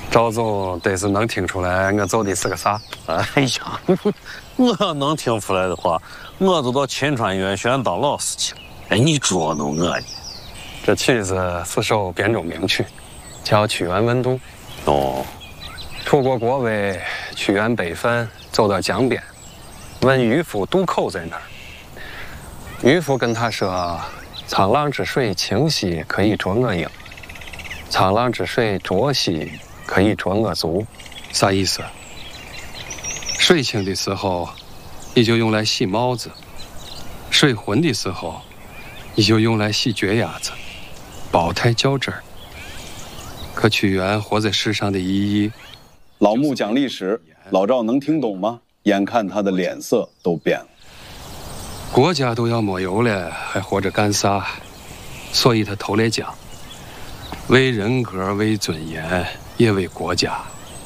赵总得是能听出来我做的是个啥？ 哎呀，我要能听出来的话，我就到秦川医院选当老师去了。哎，你捉弄我呢？ 这曲子是首汴州名曲，叫《屈原问渡》。 哦， 楚国国尉屈原北分，走到江边，问渔夫渡口在哪儿。渔夫跟他说：“沧浪之水清兮，可以濯我缨；沧浪之水浊兮，可以濯我足。”啥意思？水清的时候，你就用来洗帽子；水浑的时候，你就用来洗脚丫子，包太较真儿。可屈原活在世上的意义， 老穆讲历史，老赵能听懂吗？眼看他的脸色都变了。 国家都要没有了，还活着干啥？所以他头来讲，为人格，为尊严，也为国家。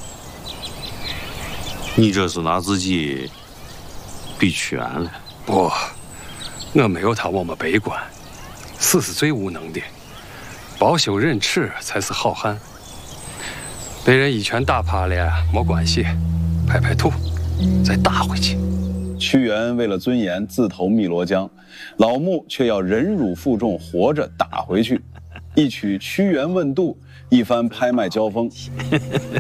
你这是拿自己比屈原了？ 不，我没有他那么悲观。死是最无能的，包羞忍耻才是好汉。被人一拳打趴了没关系，拍拍土，再打回去。 屈原为了尊严自投汨罗江，老穆却要忍辱负重，活着打回去。一曲《屈原问渡》，一番拍卖交锋。